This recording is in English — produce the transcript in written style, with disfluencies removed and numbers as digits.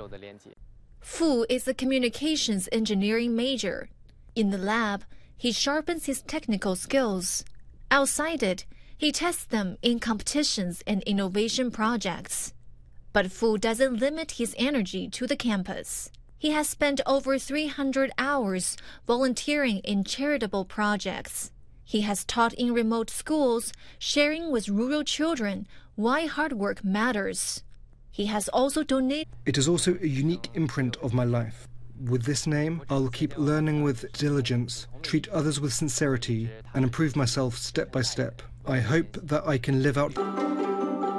Fu is a communications engineering major. In the lab, he sharpens his technical skills. Outside it, he tests them in competitions and innovation projects. But Fu doesn't limit his energy to the campus. He has spent over 300 hours volunteering in charitable projects. He has taught in remote schools, sharing with rural children why hard work matters. He has also donated. It is also a unique imprint of my life. With this name, I'll keep learning with diligence, treat others with sincerity, and improve myself step by step. I hope that I can live out